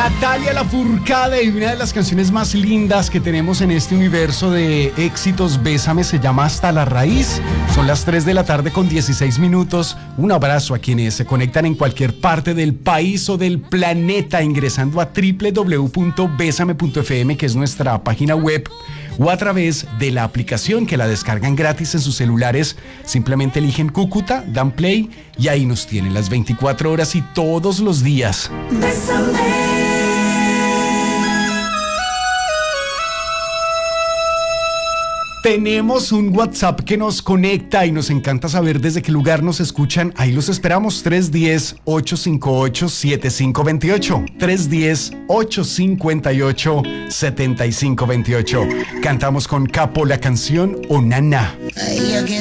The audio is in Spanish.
Natalia Lafourcade, y una de las canciones más lindas que tenemos en este universo de éxitos, Bésame, se llama Hasta la Raíz. Son las 3 de la tarde con 16 minutos. Un abrazo a quienes se conectan en cualquier parte del país o del planeta ingresando a www.besame.fm, que es nuestra página web, o a través de la aplicación que la descargan gratis en sus celulares. Simplemente eligen Cúcuta, dan play y ahí nos tienen las 24 horas y todos los días. Bésame. Tenemos un WhatsApp que nos conecta y nos encanta saber desde qué lugar nos escuchan. Ahí los esperamos, 310-858-7528. 310-858-7528. Cantamos con Capo la canción Onana. Ella que